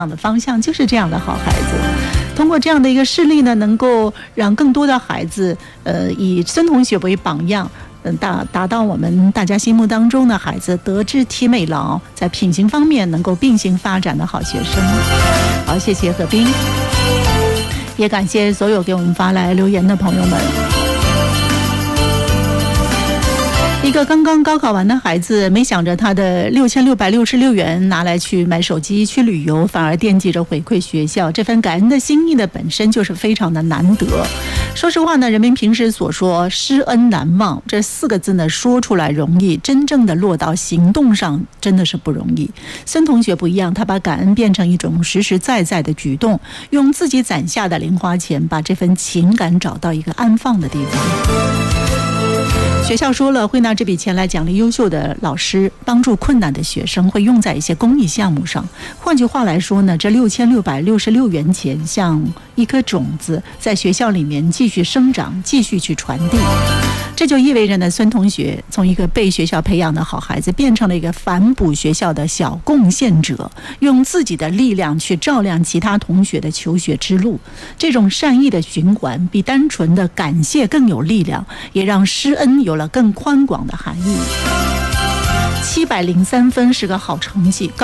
的方向就是这样的好孩子。通过这样的一个事例呢，能够让更多的孩子以孙同学为榜样，达到我们大家心目当中的孩子德智体美劳在品行方面能够并行发展的好学生。好，谢谢何冰，也感谢所有给我们发来留言的朋友们。一个刚刚高考完的孩子，没想着他的6666元拿来去买手机去旅游，反而惦记着回馈学校，这份感恩的心意呢，本身就是非常的难得。说实话呢，人们平时所说施恩难忘这4个字呢，说出来容易，真正的落到行动上真的是不容易。孙同学不一样，他把感恩变成一种实实在在的举动，用自己攒下的零花钱，把这份情感找到一个安放的地方。学校说了，会拿这笔钱来奖励优秀的老师，帮助困难的学生，会用在一些公益项目上。换句话来说呢，这6666元钱像一颗种子，在学校里面继续生长，继续去传递。这就意味着呢，孙同学从一个被学校培养的好孩子，变成了一个反哺学校的小贡献者，用自己的力量去照亮其他同学的求学之路。这种善意的循环，比单纯的感谢更有力量，也让施恩有了更宽广的含义。703分是个好成绩。